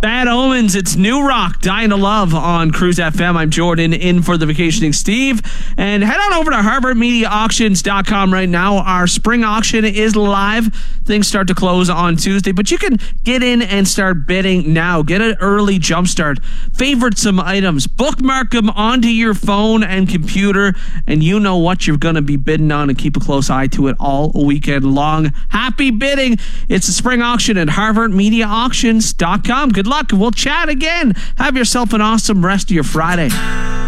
Bad Omens, it's New Rock, Dying to Love on Cruise FM. I'm Jordan, in for the vacationing Steve. And head on over to HarvardMediaAuctions.com right now. Our spring auction is live. Things start to close on Tuesday, but you can get in and start bidding now. Get an early jump start. Favorite some items. Bookmark them onto your phone and computer, and you know what you're going to be bidding on, and keep a close eye to it all weekend long. Happy bidding. It's the spring auction at HarvardMediaAuctions.com. Good luck. We'll chat again. Have yourself an awesome rest of your Friday.